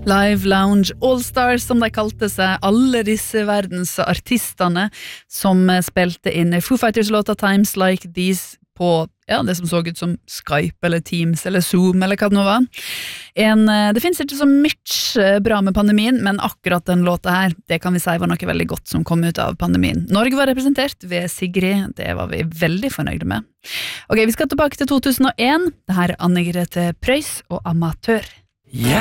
Live Lounge All-Stars, som de kalte seg, alle disse verdens artistene som spilte inn Foo Fighters-låta Times Like These på det som så ut som Skype eller Teams eller Zoom eller hva det nå var. Det finnes ikke så mye bra med pandemien, men akkurat den låta her, det kan vi si var noe veldig godt som kom ut av pandemien. Norge var representert ved Sigrid, det var vi veldig fornøyde med. Ok, vi skal tilbake til 2001. Det her er Anne Grete Preus og Amatør. Yeah!